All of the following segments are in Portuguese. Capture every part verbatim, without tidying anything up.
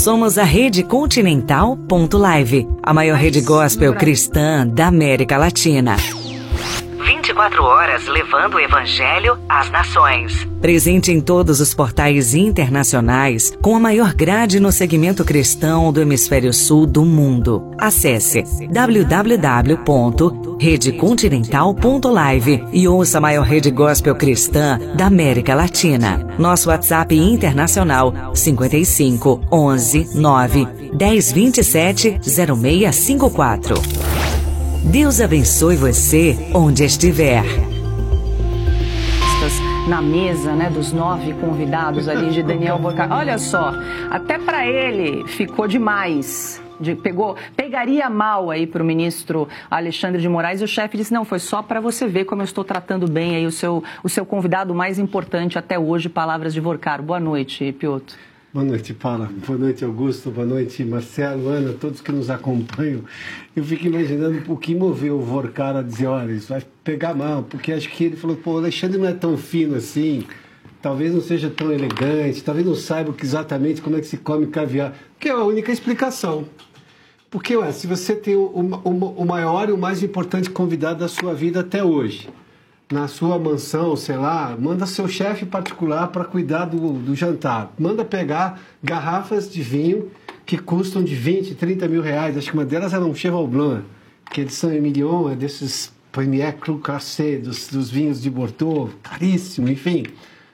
Somos a Rede Continental ponto live, a maior rede gospel cristã da América Latina. vinte e quatro horas levando o Evangelho às nações. Presente em todos os portais internacionais, com a maior grade no segmento cristão do hemisfério sul do mundo. Acesse w w w ponto rede continental ponto live e ouça a maior rede gospel cristã da América Latina. Nosso WhatsApp internacional cinquenta e cinco, onze, nove, dez, vinte e sete, zero seis cinco quatro. Deus abençoe você onde estiver. Na mesa, né, dos nove convidados ali de Daniel Vorcar. Olha só, até para ele ficou demais. De, pegou, pegaria mal aí para o ministro Alexandre de Moraes, e o chefe disse, não, foi só para você ver como eu estou tratando bem aí o seu, o seu convidado mais importante até hoje, palavras de Vorcar. Boa noite, Piotr. Boa noite, Paula. Boa noite, Augusto. Boa noite, Marcelo, Ana, todos que nos acompanham. Eu fico imaginando o que moveu o Vorcar a dizer, olha, isso vai pegar mal, porque acho que ele falou, pô, o Alexandre não é tão fino assim, talvez não seja tão elegante, talvez não saiba exatamente como é que se come caviar, que é a única explicação. Porque, ué, se você tem o, o, o maior e o mais importante convidado da sua vida até hoje, na sua mansão, sei lá, manda seu chefe particular para cuidar do, do jantar. Manda pegar garrafas de vinho que custam de vinte, trinta mil reais. Acho que uma delas era um Cheval Blanc, que é de Saint-Emilion, é desses Premier Cru Cassé, dos, dos vinhos de Bordeaux, caríssimo, enfim.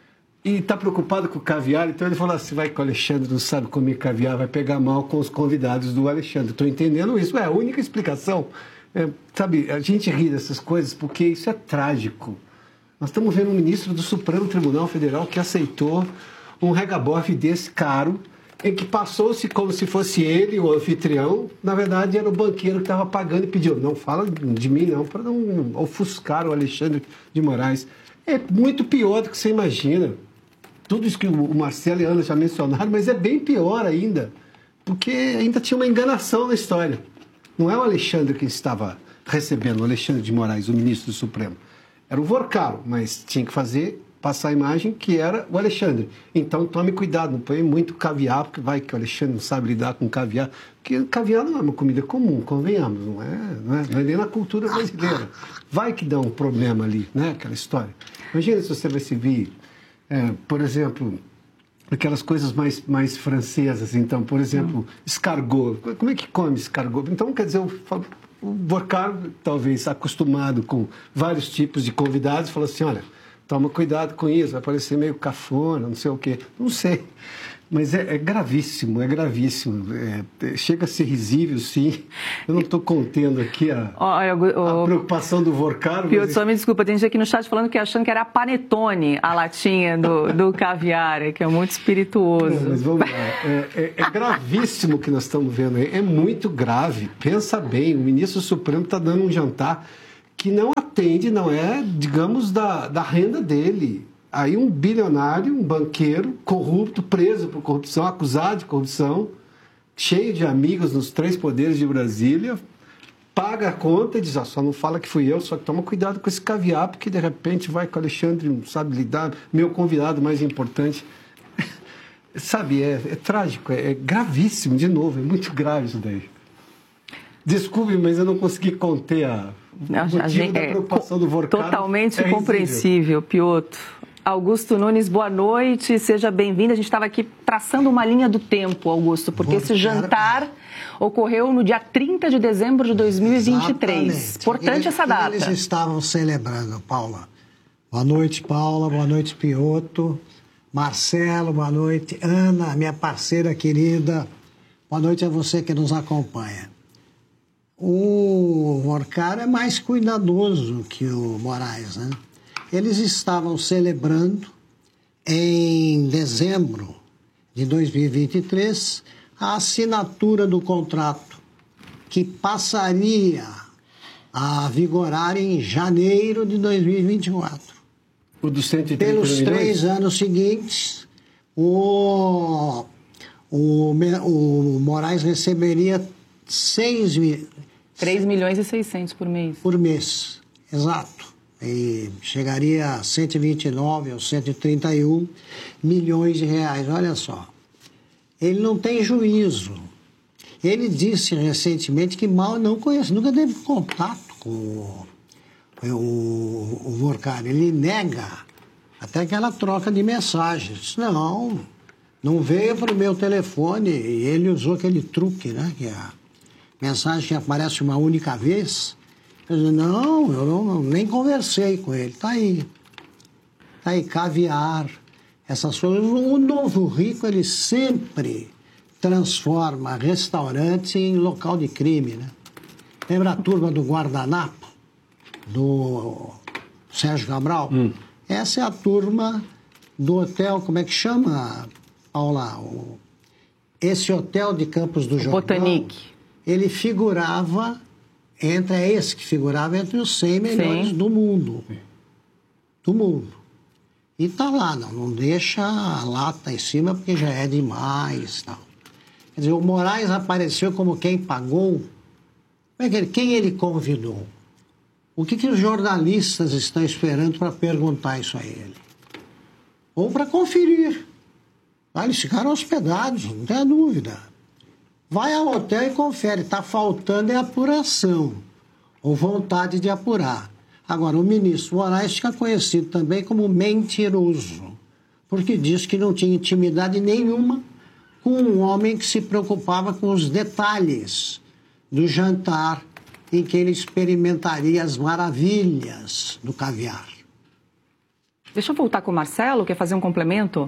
E está preocupado com o caviar, então ele falou assim, vai que o Alexandre não sabe comer caviar, vai pegar mal com os convidados do Alexandre. Estou entendendo isso, é a única explicação. É, sabe, a gente ri dessas coisas porque isso é trágico. Nós estamos vendo um ministro do Supremo Tribunal Federal que aceitou um regabofe desse caro, em que passou-se como se fosse ele o anfitrião, na verdade era o banqueiro que estava pagando e pediu, não fala de mim não, para não ofuscar o Alexandre de Moraes. É muito pior do que você imagina. Tudo isso que o Marcelo e a Ana já mencionaram, mas é bem pior ainda, porque ainda tinha uma enganação na história. Não é o Alexandre que estava recebendo, o Alexandre de Moraes, o ministro do Supremo. Era o Vorcar, mas tinha que fazer, passar a imagem que era o Alexandre. Então tome cuidado, não põe muito caviar, porque vai que o Alexandre não sabe lidar com caviar. Porque caviar não é uma comida comum, convenhamos, não é, não é, não é nem na cultura brasileira. Vai que dá um problema ali, né, aquela história. Imagina se você vai se vir, é, por exemplo, aquelas coisas mais, mais francesas, então, por exemplo, escargot. Como é que come escargot? Então, quer dizer, o, o Vorcar, talvez acostumado com vários tipos de convidados, falou assim, olha, toma cuidado com isso, vai parecer meio cafona, não sei o quê. Não sei, mas é, é gravíssimo, é gravíssimo. É, chega a ser risível, sim. Eu não estou contendo aqui a, Olha, o, a preocupação do Vorcar. Piotr, mas... só me desculpa, tem gente aqui no chat falando que achando que era a panetone, a latinha do, do caviar, que é muito espirituoso. Não, mas vamos lá, é, é, é gravíssimo o que nós estamos vendo aí, é muito grave. Pensa bem, o ministro Supremo está dando um jantar que não atende, não é, digamos, da, da renda dele. Aí um bilionário, um banqueiro, corrupto, preso por corrupção, acusado de corrupção, cheio de amigos nos três poderes de Brasília, paga a conta e diz, ah, só não fala que fui eu, só toma cuidado com esse caviar, porque de repente vai que o Alexandre não sabe lidar, meu convidado mais importante. Sabe, é, é trágico, é, é gravíssimo, de novo, é muito grave isso daí. Desculpe, mas eu não consegui conter a... Não, o a gente, da preocupação é, do Vorcar. Totalmente é compreensível, Piotr. Augusto Nunes, boa noite, seja bem-vindo. A gente estava aqui traçando uma linha do tempo, Augusto, porque Vorcar... esse jantar ocorreu no dia trinta de dezembro de dois mil e vinte e três. Exatamente. Importante eles, essa data. Eles estavam celebrando, Paula. Boa noite, Paula. Boa noite, Piotr. Marcelo, boa noite. Ana, minha parceira querida. Boa noite a você que nos acompanha. O Vorcar é mais cuidadoso que o Moraes, né? Eles estavam celebrando, em dezembro de dois mil e vinte e três, a assinatura do contrato que passaria a vigorar em janeiro de dois mil e vinte e quatro. O dos cento e trinta Pelos milhões? três anos seguintes, o, o, o Moraes receberia seis mil... três milhões e seiscentos por mês. Por mês, exato. E chegaria a cento e vinte e nove ou cento e trinta e um milhões de reais, olha só. ele não tem juízo. Ele disse recentemente que mal não conhece, nunca teve contato com o, o, o Vorkari. Ele nega até aquela troca de mensagens. Não, não veio para o meu telefone, e ele usou aquele truque, né? Que a mensagem que aparece uma única vez. Eu disse, não, eu não, nem conversei com ele. Está aí. Está aí, caviar, essas coisas. O novo rico, ele sempre transforma restaurante em local de crime, né? Lembra a turma do Guardanapo, do Sérgio Cabral? Hum. Essa é a turma do hotel, como é que chama, Paula? O, esse hotel de Campos do Jordão. Botanique. Ele figurava, entre, é esse que figurava entre os cem melhores Sim. do mundo. Do mundo. E tá lá, não, não deixa a lata em cima porque já é demais, tal. Quer dizer, o Moraes apareceu como quem pagou. Quem ele convidou? O que, que os jornalistas estão esperando para perguntar isso a ele? Ou para conferir. Ah, eles ficaram hospedados, não tem dúvida. Vai ao hotel e confere. Está faltando é apuração, ou vontade de apurar. Agora, o ministro Moraes fica conhecido também como mentiroso, porque diz que não tinha intimidade nenhuma com um homem que se preocupava com os detalhes do jantar em que ele experimentaria as maravilhas do caviar. Deixa eu voltar com o Marcelo, quer fazer um complemento?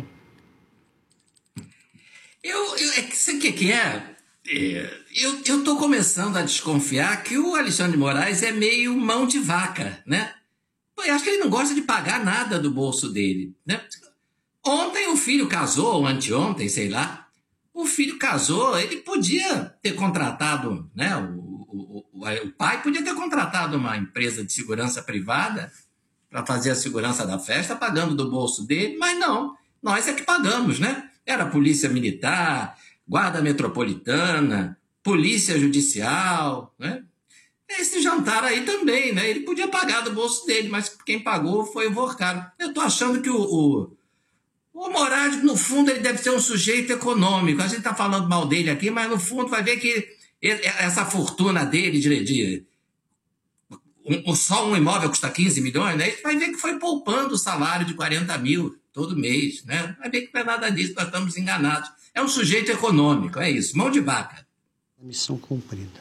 Eu, eu, é, sabe o que, que é? Eu, eu tô começando a desconfiar que o Alexandre de Moraes é meio mão de vaca, né? Eu acho que ele não gosta de pagar nada do bolso dele, né? Ontem o filho casou, ou anteontem, sei lá. O filho casou, ele podia ter contratado, né? O, o, o, o pai podia ter contratado uma empresa de segurança privada para fazer a segurança da festa, pagando do bolso dele, mas não, nós é que pagamos, né? Era polícia militar, guarda metropolitana, polícia judicial, né? Esse jantar aí também, né? Ele podia pagar do bolso dele, mas quem pagou foi o Vorkari. Eu tô achando que o, o, o Moraes, no fundo, ele deve ser um sujeito econômico. A gente tá falando mal dele aqui, mas no fundo vai ver que essa fortuna dele de... de um, só um imóvel custa quinze milhões, né? Ele vai ver que foi poupando o salário de quarenta mil todo mês, né? Vai ver que não é nada disso, nós estamos enganados. É um sujeito econômico, é isso, mão de vaca. Missão cumprida.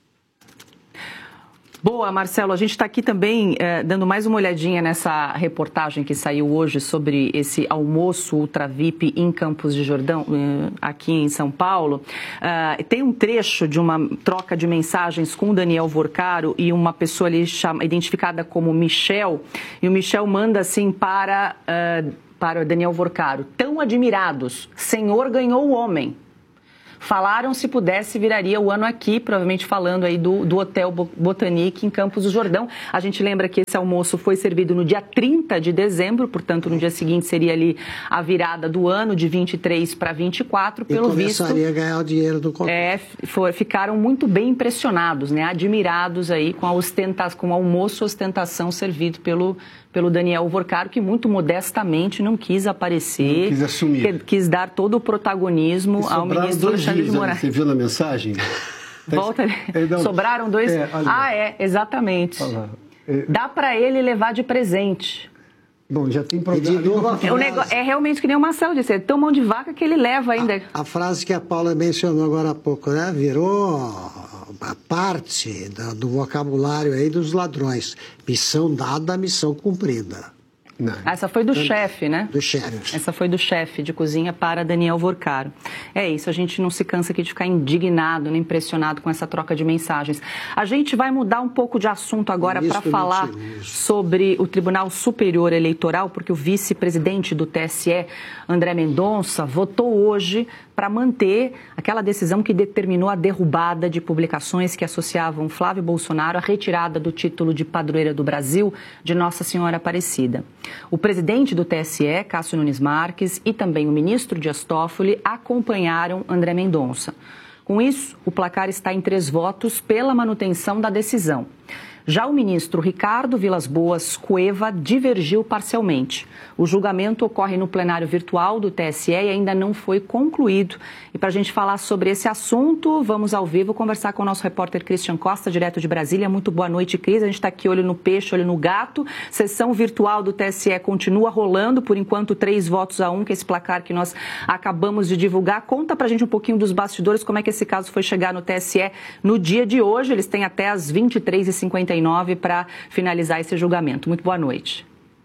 Boa, Marcelo. A gente está aqui também eh, dando mais uma olhadinha nessa reportagem que saiu hoje sobre esse almoço Ultra V I P em Campos de Jordão, eh, aqui em São Paulo. Uh, tem um trecho de uma troca de mensagens com o Daniel Vorkari e uma pessoa ali chama, identificada como Michel. E o Michel manda assim para, uh, para o Daniel Vorkari: tão admirados, Senhor ganhou o homem. Falaram se pudesse, viraria o ano aqui, provavelmente falando aí do, do Hotel Botanique em Campos do Jordão. A gente lembra que esse almoço foi servido no dia trinta de dezembro, portanto, no dia seguinte seria ali a virada do ano, de vinte e três para vinte e quatro, pelo visto. E começaria a ganhar o dinheiro do contrato. É, for, ficaram muito bem impressionados, né? Admirados aí com a ostentação, com o almoço ostentação servido pelo, pelo Daniel Vorkari, que muito modestamente não quis aparecer. Não quis assumir. Que, quis dar todo o protagonismo ao ministro Alexandre de Moraes. Você viu na mensagem? Volta. É, não, Sobraram dois. É, ah, é, exatamente. É, dá para ele levar de presente. Bom, já tem problema. O negócio, é realmente que nem o Marcelo disse, é tão mão de vaca que ele leva ainda. A, a frase que a Paula mencionou agora há pouco, né? Virou a parte do, do vocabulário aí dos ladrões. Missão dada, missão cumprida. Não. Essa foi do chefe, né? Do chefe. Essa foi do chefe de cozinha para Daniel Vorkari. É isso, a gente não se cansa aqui de ficar indignado, nem impressionado com essa troca de mensagens. A gente vai mudar um pouco de assunto agora para falar sobre o Tribunal Superior Eleitoral, porque o vice-presidente do T S E, André Mendonça, votou hoje para manter aquela decisão que determinou a derrubada de publicações que associavam Flávio Bolsonaro à retirada do título de padroeira do Brasil de Nossa Senhora Aparecida. O presidente do T S E, Cássio Nunes Marques, e também o ministro Dias Toffoli acompanharam André Mendonça. Com isso, o placar está em três votos pela manutenção da decisão. Já o ministro Ricardo Vilas Boas Cueva divergiu parcialmente. O julgamento ocorre no plenário virtual do T S E e ainda não foi concluído. E para a gente falar sobre esse assunto, vamos ao vivo conversar com o nosso repórter Christian Costa, direto de Brasília. Muito boa noite, Cris. A gente está aqui olho no peixe, olho no gato. Sessão virtual do T S E continua rolando, por enquanto três votos a um, que é esse placar que nós acabamos de divulgar. Conta para a gente um pouquinho dos bastidores, como é que esse caso foi chegar no T S E no dia de hoje. Eles têm até as vinte e três e cinquenta e nove para finalizar esse julgamento. Muito boa noite.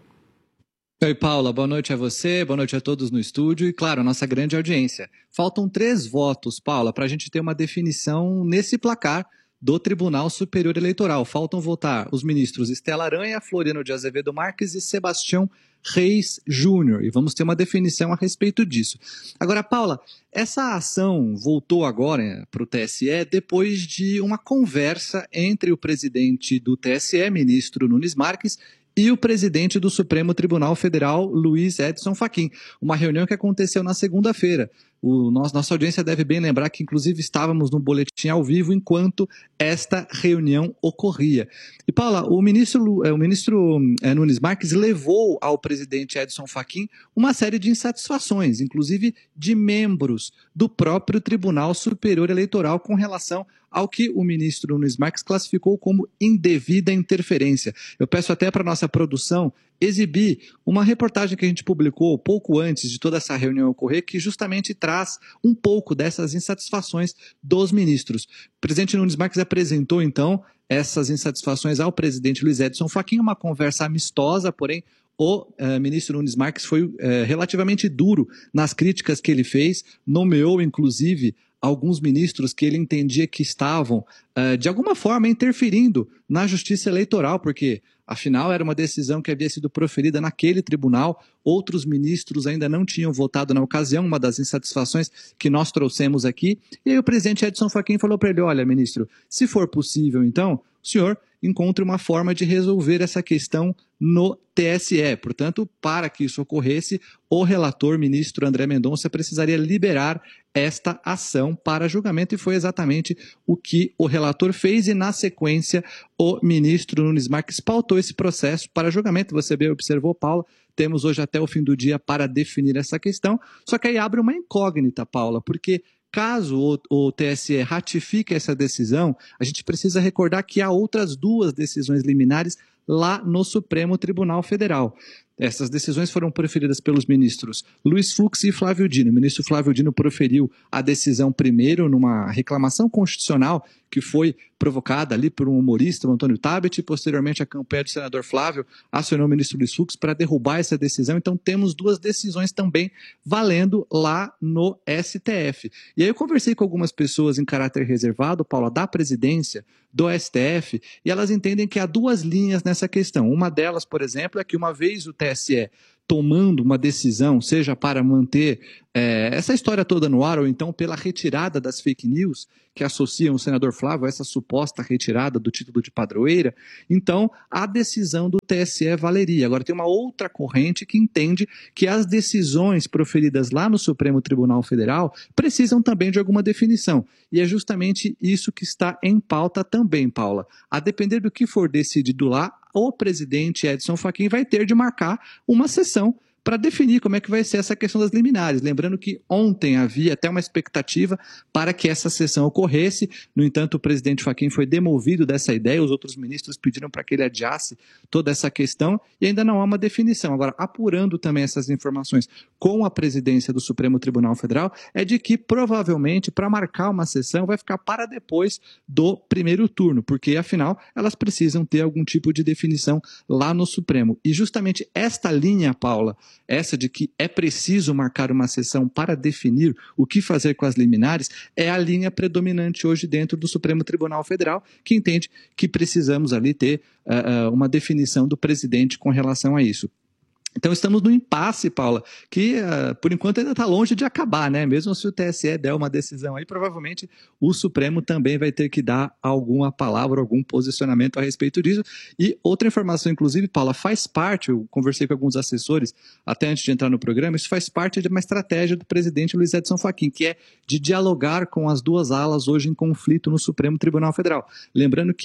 Oi, Paula. Boa noite a você, boa noite a todos no estúdio e, claro, a nossa grande audiência. Faltam três votos, Paula, para a gente ter uma definição nesse placar do Tribunal Superior Eleitoral. Faltam votar os ministros Estela Aranha, Floriano de Azevedo Marques e Sebastião Reis Júnior. E vamos ter uma definição a respeito disso. Agora, Paula, essa ação voltou agora para o T S E depois de uma conversa entre o presidente do T S E, ministro Nunes Marques, e o presidente do Supremo Tribunal Federal, Luiz Edson Fachin. Uma reunião que aconteceu na segunda-feira. O nosso, nossa audiência deve bem lembrar que, inclusive, estávamos no boletim ao vivo enquanto esta reunião ocorria. E, Paula, o ministro, o ministro é, Nunes Marques levou ao presidente Edson Fachin uma série de insatisfações, inclusive de membros do próprio Tribunal Superior Eleitoral com relação ao que o ministro Nunes Marques classificou como indevida interferência. Eu peço até para a nossa produção exibir uma reportagem que a gente publicou pouco antes de toda essa reunião ocorrer, que justamente traz um pouco dessas insatisfações dos ministros. O presidente Nunes Marques apresentou, então, essas insatisfações ao presidente Luiz Edson Fachin, uma conversa amistosa, porém, o uh, ministro Nunes Marques foi uh, relativamente duro nas críticas que ele fez, nomeou, inclusive, alguns ministros que ele entendia que estavam, uh, de alguma forma, interferindo na justiça eleitoral, porque, afinal, era uma decisão que havia sido proferida naquele tribunal, outros ministros ainda não tinham votado na ocasião, uma das insatisfações que nós trouxemos aqui, e aí o presidente Edson Fachin falou para ele, olha, ministro, se for possível, então, o senhor encontre uma forma de resolver essa questão no T S E. Portanto, para que isso ocorresse, o relator, ministro André Mendonça, precisaria liberar esta ação para julgamento e foi exatamente o que o relator fez e, na sequência, o ministro Nunes Marques pautou esse processo para julgamento. Você bem observou, Paula, temos hoje até o fim do dia para definir essa questão, só que aí abre uma incógnita, Paula, porque caso o, o T S E ratifique essa decisão, a gente precisa recordar que há outras duas decisões liminares lá no Supremo Tribunal Federal. Essas decisões foram proferidas pelos ministros Luiz Fux e Flávio Dino. O ministro Flávio Dino proferiu a decisão primeiro numa reclamação constitucional que foi provocada ali por um humorista, o Antônio Tabet, e posteriormente a campanha do senador Flávio acionou o ministro Luiz Fux para derrubar essa decisão. Então temos duas decisões também valendo lá no S T F. E aí eu conversei com algumas pessoas em caráter reservado, Paula, da presidência do S T F, e elas entendem que há duas linhas nessa questão. Uma delas, por exemplo, é que uma vez o T S E tomando uma decisão, seja para manter é, essa história toda no ar, ou então pela retirada das fake news que associam o senador Flávio a essa suposta retirada do título de padroeira, então a decisão do T S E valeria. Agora tem uma outra corrente que entende que as decisões proferidas lá no Supremo Tribunal Federal precisam também de alguma definição. E é justamente isso que está em pauta também, Paula. A depender do que for decidido lá, o presidente Edson Fachin vai ter de marcar uma sessão para definir como é que vai ser essa questão das liminares. Lembrando que ontem havia até uma expectativa para que essa sessão ocorresse, no entanto o presidente Fachin foi demovido dessa ideia, os outros ministros pediram para que ele adiasse toda essa questão e ainda não há uma definição. Agora, apurando também essas informações com a presidência do Supremo Tribunal Federal, é de que provavelmente para marcar uma sessão vai ficar para depois do primeiro turno, porque afinal elas precisam ter algum tipo de definição lá no Supremo. E justamente esta linha, Paula, essa de que é preciso marcar uma sessão para definir o que fazer com as liminares, é a linha predominante hoje dentro do Supremo Tribunal Federal, que entende que precisamos ali ter uh, uma definição do presidente com relação a isso. Então estamos no impasse, Paula, que uh, por enquanto ainda está longe de acabar, né? Mesmo se o T S E der uma decisão aí, provavelmente o Supremo também vai ter que dar alguma palavra, algum posicionamento a respeito disso. E outra informação, inclusive, Paula, faz parte, eu conversei com alguns assessores até antes de entrar no programa, isso faz parte de uma estratégia do presidente Luiz Edson Fachin, que é de dialogar com as duas alas hoje em conflito no Supremo Tribunal Federal. Lembrando que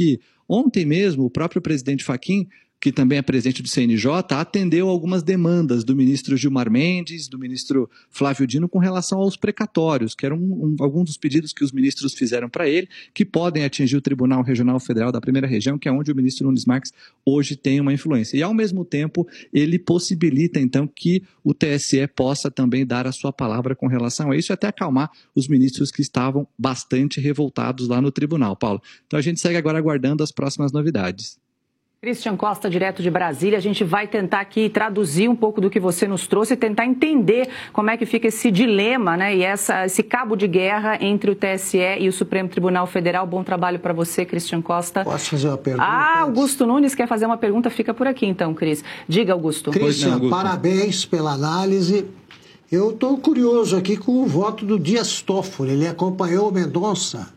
Ontem mesmo, o próprio presidente Fachin, que também é presidente do C N J, atendeu algumas demandas do ministro Gilmar Mendes, do ministro Flávio Dino, com relação aos precatórios, que eram um, alguns dos pedidos que os ministros fizeram para ele, que podem atingir o Tribunal Regional Federal da Primeira Região, que é onde o ministro Nunes Marques hoje tem uma influência. E, ao mesmo tempo, ele possibilita, então, que o T S E possa também dar a sua palavra com relação a isso e até acalmar os ministros que estavam bastante revoltados lá no tribunal, Paulo. Então, a gente segue agora aguardando as próximas novidades. Christian Costa, direto de Brasília, a gente vai tentar aqui traduzir um pouco do que você nos trouxe e tentar entender como é que fica esse dilema, né, e essa, esse cabo de guerra entre o T S E e o Supremo Tribunal Federal. Bom trabalho para você, Christian Costa. Posso fazer uma pergunta? Ah, Augusto Nunes quer fazer uma pergunta, fica por aqui então, Cris. Diga, Augusto. Christian, Augusto. Parabéns pela análise. Eu estou curioso aqui com o voto do Dias Toffoli. Ele acompanhou o Mendonça?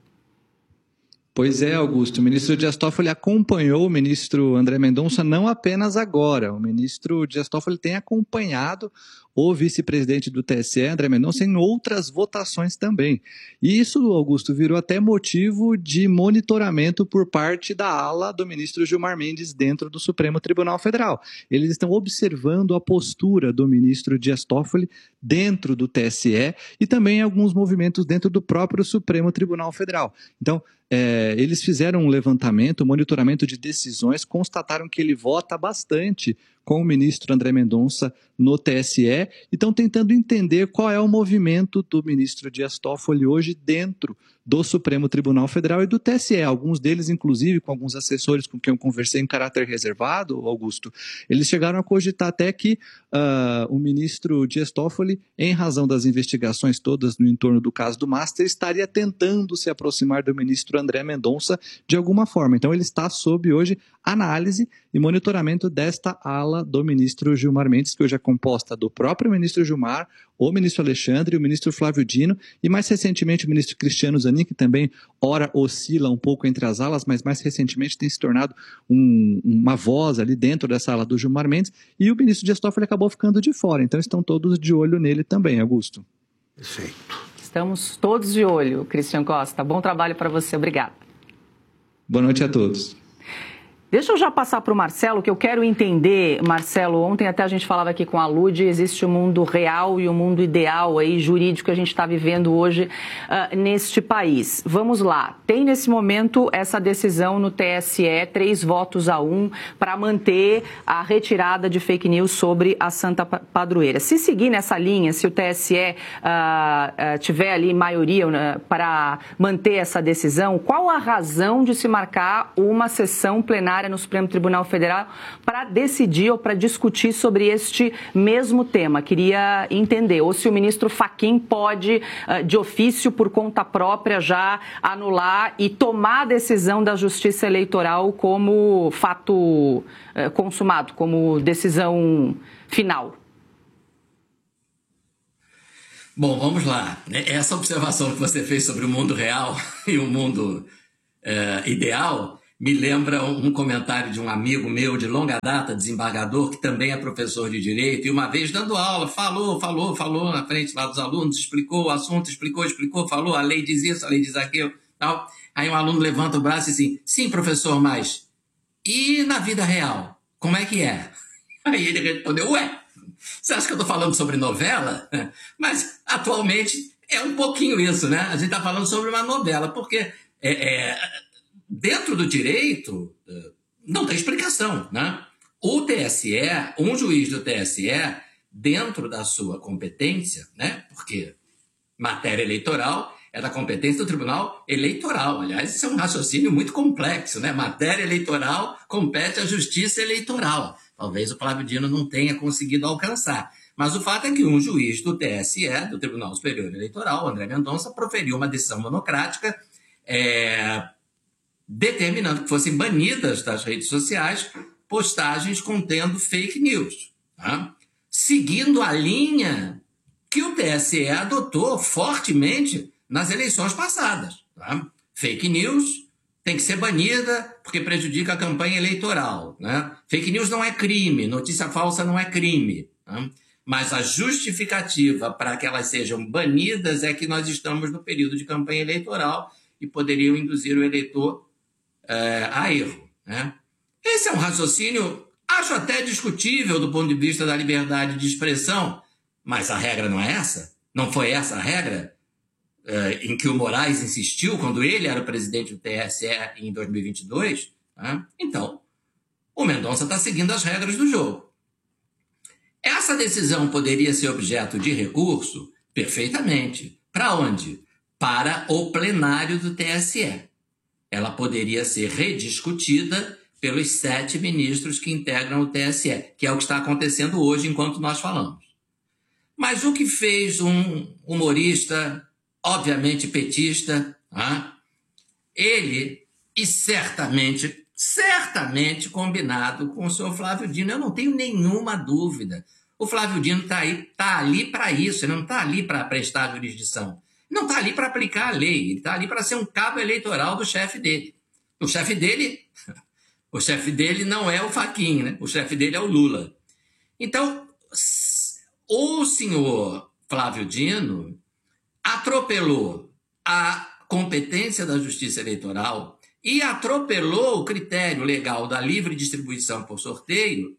Pois é, Augusto. O ministro Dias Toffoli acompanhou o ministro André Mendonça não apenas agora. O ministro Dias Toffoli tem acompanhado o vice-presidente do T S E, André Mendonça, em outras votações também. E isso, Augusto, virou até motivo de monitoramento por parte da ala do ministro Gilmar Mendes dentro do Supremo Tribunal Federal. Eles estão observando a postura do ministro Dias Toffoli dentro do T S E e também alguns movimentos dentro do próprio Supremo Tribunal Federal. Então, É, eles fizeram um levantamento, um monitoramento de decisões, constataram que ele vota bastante com o ministro André Mendonça no T S E e estão tentando entender qual é o movimento do ministro Dias Toffoli hoje dentro do Supremo Tribunal Federal e do T S E. Alguns deles, inclusive, com alguns assessores com quem eu conversei em caráter reservado, Augusto, eles chegaram a cogitar até que uh, o ministro Dias Toffoli, em razão das investigações todas no entorno do caso do Master, estaria tentando se aproximar do ministro André Mendonça de alguma forma. Então ele está sob hoje análise e monitoramento desta ala do ministro Gilmar Mendes, que hoje é composta do próprio ministro Gilmar, o ministro Alexandre, o ministro Flávio Dino e mais recentemente o ministro Cristiano Zanin, que também ora oscila um pouco entre as alas, mas mais recentemente tem se tornado um, uma voz ali dentro dessa ala do Gilmar Mendes, e o ministro Dias Toffoli acabou ficando de fora, então estão todos de olho nele também, Augusto. Perfeito. Estamos todos de olho, Christian Costa. Bom trabalho para você, obrigada. Boa noite a todos. Deixa eu já passar para o Marcelo, que eu quero entender, Marcelo, ontem até a gente falava aqui com a Lud, existe o mundo real e o mundo ideal aí, jurídico que a gente está vivendo hoje uh, neste país. Vamos lá, tem nesse momento essa decisão no T S E, três votos a um, para manter a retirada de fake news sobre a Santa Padroeira. Se seguir nessa linha, se o T S E uh, uh, tiver ali maioria uh, para manter essa decisão, qual a razão de se marcar uma sessão plenária no Supremo Tribunal Federal para decidir ou para discutir sobre este mesmo tema? Queria entender, ou se o ministro Fachin pode, de ofício, por conta própria, já anular e tomar a decisão da Justiça Eleitoral como fato consumado, como decisão final. Bom, vamos lá. Essa observação que você fez sobre o mundo real e o mundo é, ideal me lembra um comentário de um amigo meu de longa data, desembargador, que também é professor de Direito, e uma vez dando aula, falou, falou, falou na frente lá dos alunos, explicou o assunto, explicou, explicou, falou, a lei diz isso, a lei diz aquilo, tal. Aí um aluno levanta o braço e assim, sim, professor, mas e na vida real? Como é que é? Aí ele respondeu, ué, você acha que eu estou falando sobre novela? Mas atualmente é um pouquinho isso, né? A gente está falando sobre uma novela, porque é, é, dentro do direito não tem explicação, né? O T S E, um juiz do T S E, dentro da sua competência, né? Porque matéria eleitoral é da competência do Tribunal Eleitoral. Aliás, isso é um raciocínio muito complexo, né? Matéria eleitoral compete à Justiça Eleitoral. Talvez o Flávio Dino não tenha conseguido alcançar. Mas o fato é que um juiz do T S E, do Tribunal Superior Eleitoral, André Mendonça, proferiu uma decisão monocrática é, determinando que fossem banidas das redes sociais postagens contendo fake news, tá? Seguindo a linha que o T S E adotou fortemente nas eleições passadas. Tá? Fake news tem que ser banida porque prejudica a campanha eleitoral. Né? Fake news não é crime, notícia falsa não é crime. Tá? Mas a justificativa para que elas sejam banidas é que nós estamos no período de campanha eleitoral e poderiam induzir o eleitor é, a erro, né? Esse é um raciocínio, acho até discutível do ponto de vista da liberdade de expressão, mas a regra não é essa? Não foi essa a regra é, em que o Moraes insistiu quando ele era o presidente do T S E em dois mil e vinte e dois? Né? Então, o Mendonça está seguindo as regras do jogo. Essa decisão poderia ser objeto de recurso? Perfeitamente. Para onde? Para o plenário do T S E. Ela poderia ser rediscutida pelos sete ministros que integram o T S E, que é o que está acontecendo hoje enquanto nós falamos. Mas o que fez um humorista, obviamente petista, né? Ele, e certamente, certamente combinado com o senhor Flávio Dino, eu não tenho nenhuma dúvida. O Flávio Dino está aí, tá ali para isso, ele não está ali para prestar jurisdição. Não está ali para aplicar a lei, ele está ali para ser um cabo eleitoral do chefe dele. O chefe dele, o chefe dele não é o Fachin, né? O chefe dele é o Lula. Então, o senhor Flávio Dino atropelou a competência da Justiça Eleitoral e atropelou o critério legal da livre distribuição por sorteio.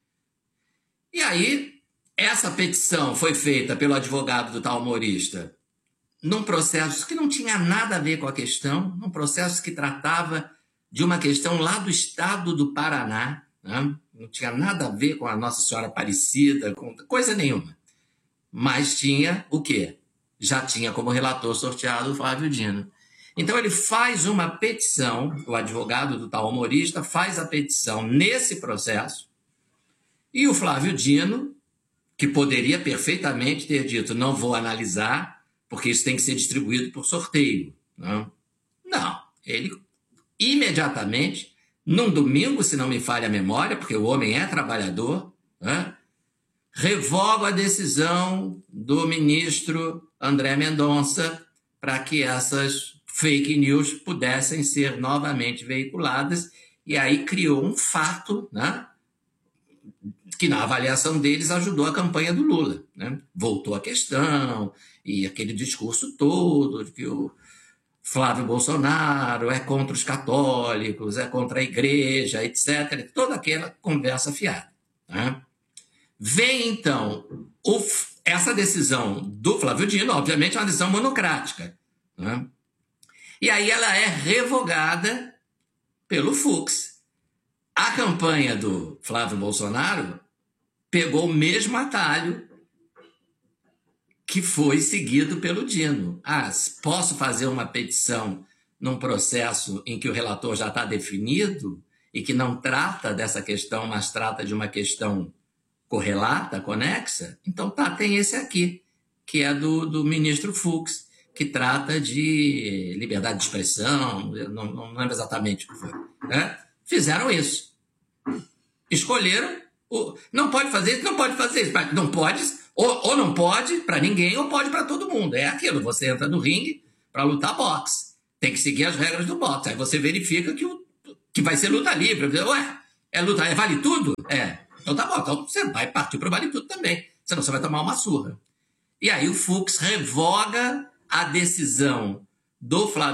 E aí, essa petição foi feita pelo advogado do tal humorista num processo que não tinha nada a ver com a questão, num processo que tratava de uma questão lá do estado do Paraná, né? Não tinha nada a ver com a Nossa Senhora Aparecida, com coisa nenhuma. Mas tinha o quê? Já tinha como relator sorteado o Flávio Dino. Então ele faz uma petição, o advogado do tal humorista faz a petição nesse processo, e o Flávio Dino, que poderia perfeitamente ter dito, não vou analisar, porque isso tem que ser distribuído por sorteio. Não, não. Ele imediatamente, num domingo, se não me falha a memória, porque o homem é trabalhador, né, revoga a decisão do ministro André Mendonça para que essas fake news pudessem ser novamente veiculadas, e aí criou um fato, né, que na avaliação deles ajudou a campanha do Lula, né? Voltou a questão, e aquele discurso todo de que o Flávio Bolsonaro é contra os católicos, é contra a igreja, etcétera. Toda aquela conversa fiada, né? Vem, então, o, essa decisão do Flávio Dino, obviamente é uma decisão monocrática, né? E aí ela é revogada pelo Fux. A campanha do Flávio Bolsonaro pegou o mesmo atalho que foi seguido pelo Dino. Ah, posso fazer uma petição num processo em que o relator já está definido e que não trata dessa questão, mas trata de uma questão correlata, conexa? Então tá, tem esse aqui, que é do, do ministro Fux, que trata de liberdade de expressão, não, não lembro exatamente o que foi, né? Fizeram isso. Escolheram, o, não pode fazer isso, não pode fazer isso, não pode, ou, ou não pode para ninguém, ou pode para todo mundo. É aquilo, você entra no ringue para lutar boxe. Tem que seguir as regras do boxe. Aí você verifica que, o, que vai ser luta livre. Ué, é luta, é vale tudo? É. Então tá bom, então você vai partir para vale tudo também. Senão você vai tomar uma surra. E aí o Fux revoga a decisão do Flávio